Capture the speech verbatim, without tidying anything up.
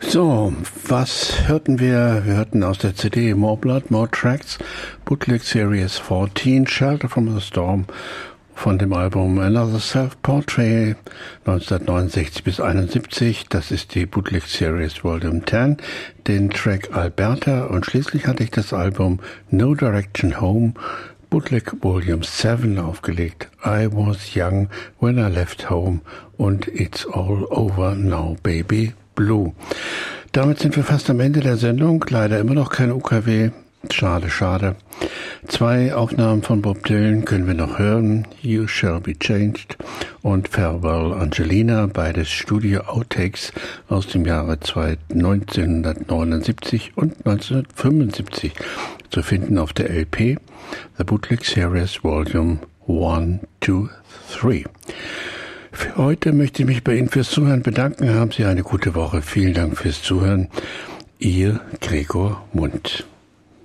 So, was hörten wir? Wir hörten aus der C D More Blood, More Tracks, Bootleg Series vierzehn, Shelter from the Storm von dem Album Another Self-Portrait neunzehnhundertneunundsechzig bis einundsiebzig. Das ist die Bootleg Series Volume zehn, den Track Alberta und schließlich hatte ich das Album No Direction Home, Bootleg Volume sieben aufgelegt. I was young when I left home und It's all over now, baby blue. Damit sind wir fast am Ende der Sendung. Leider immer noch kein U K W. Schade, schade. Zwei Aufnahmen von Bob Dylan können wir noch hören. You Shall Be Changed und Farewell Angelina, beides Studio-Outtakes aus dem Jahre neunzehnhundertneunundsiebzig und neunzehnhundertfünfundsiebzig zu finden auf der L P The Bootleg Series Volume eins, zwei, drei. Für heute möchte ich mich bei Ihnen fürs Zuhören bedanken. Haben Sie eine gute Woche. Vielen Dank fürs Zuhören. Ihr Gregor Mund.